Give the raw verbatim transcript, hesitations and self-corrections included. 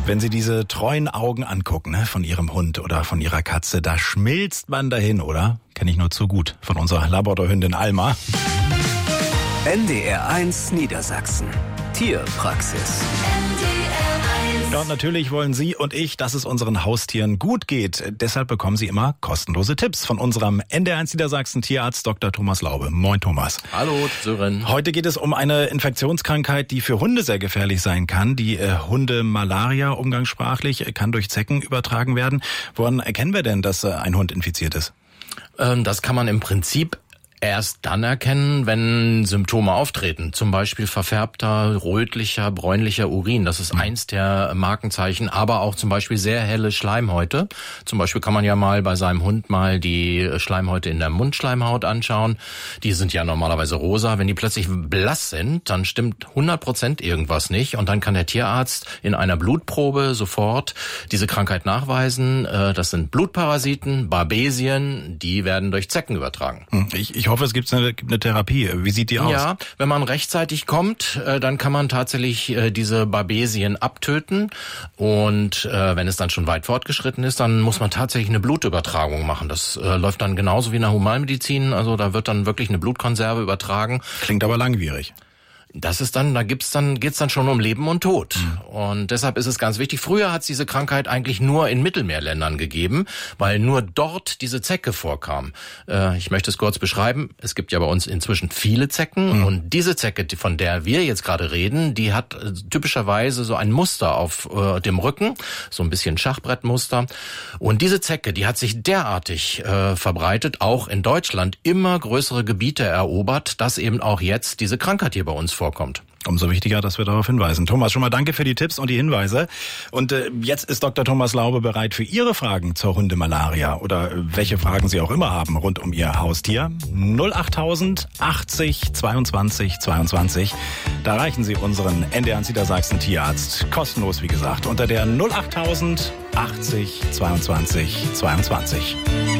Wenn Sie diese treuen Augen angucken, ne, von Ihrem Hund oder von Ihrer Katze, da schmilzt man dahin, oder? Kenne ich nur zu gut von unserer Labrador-Hündin Alma. N D R eins Niedersachsen. Tierpraxis. Ja, und natürlich wollen Sie und ich, dass es unseren Haustieren gut geht. Deshalb bekommen Sie immer kostenlose Tipps von unserem N D R eins Niedersachsen Tierarzt Doktor Thomas Laube. Moin Thomas. Hallo Sören. Heute geht es um eine Infektionskrankheit, die für Hunde sehr gefährlich sein kann. Die äh, Hundemalaria, umgangssprachlich, kann durch Zecken übertragen werden. Woran erkennen wir denn, dass äh, ein Hund infiziert ist? Ähm, das kann man im Prinzip erst dann erkennen, wenn Symptome auftreten. Zum Beispiel verfärbter, rötlicher, bräunlicher Urin. Das ist eins der Markenzeichen. Aber auch zum Beispiel sehr helle Schleimhäute. Zum Beispiel kann man ja mal bei seinem Hund mal die Schleimhäute in der Mundschleimhaut anschauen. Die sind ja normalerweise rosa. Wenn die plötzlich blass sind, dann stimmt hundert Prozent irgendwas nicht. Und dann kann der Tierarzt in einer Blutprobe sofort diese Krankheit nachweisen. Das sind Blutparasiten, Babesien. Die werden durch Zecken übertragen. Ich, ich Ich hoffe, es gibt eine, gibt eine Therapie. Wie sieht die aus? Ja, wenn man rechtzeitig kommt, dann kann man tatsächlich diese Babesien abtöten. Und wenn es dann schon weit fortgeschritten ist, dann muss man tatsächlich eine Blutübertragung machen. Das läuft dann genauso wie in der Humanmedizin. Also da wird dann wirklich eine Blutkonserve übertragen. Klingt aber langwierig. Das ist dann, da gibt's dann, geht's dann schon um Leben und Tod. Mhm. Und deshalb ist es ganz wichtig. Früher hat es diese Krankheit eigentlich nur in Mittelmeerländern gegeben, weil nur dort diese Zecke vorkam. Äh, ich möchte es kurz beschreiben. Es gibt ja bei uns inzwischen viele Zecken. Mhm. Und diese Zecke, von der wir jetzt gerade reden, die hat äh, typischerweise so ein Muster auf äh, dem Rücken, so ein bisschen Schachbrettmuster. Und diese Zecke, die hat sich derartig äh, verbreitet, auch in Deutschland immer größere Gebiete erobert, dass eben auch jetzt diese Krankheit hier bei uns vorkommt. Vorkommt. Umso wichtiger, dass wir darauf hinweisen. Thomas, schon mal danke für die Tipps und die Hinweise. Und äh, jetzt ist Doktor Thomas Laube bereit für Ihre Fragen zur Hundemalaria oder äh, welche Fragen Sie auch immer haben rund um Ihr Haustier. null achttausend achtzig zweiundzwanzig zweiundzwanzig. Da erreichen Sie unseren N D R eins Niedersachsen Tierarzt. Kostenlos, wie gesagt, unter der null achttausend achtzig zweiundzwanzig zweiundzwanzig.